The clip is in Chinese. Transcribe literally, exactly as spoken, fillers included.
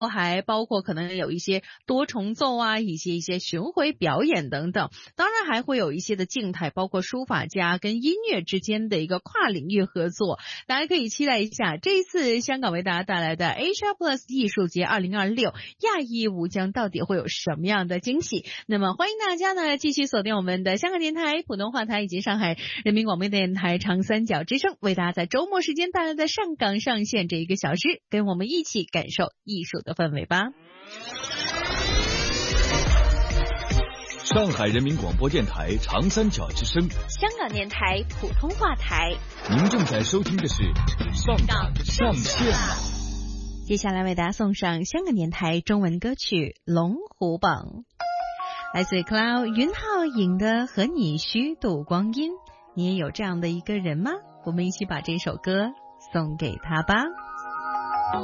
还包括可能有一些多重奏啊，以及一些巡回表演等等。当然还会有一些的静态，包括书法家跟音乐之间的一个跨领域合作。大家可以期待一下这一次香港为大家带来的 Asia Plus 艺术节二零二六亚裔舞将到底会有什么样的惊喜。那么欢迎大家呢继续锁定我们的香港电台普通话台以及上海人民广播电台长三角之声，为大家在周末时间带来的上港上线这一个小时，跟我们一起感受艺术的氛围吧。 上海人民广播电台长三角之声， 香港电台普通话台， 您正在收听的是上港上线了。 接下来为大家送上香港电台中文歌曲《龙虎榜》，来自 Cloud 云浩影的《和你虚度光阴》。你也有这样的一个人吗？我们一起把这首歌送给他吧。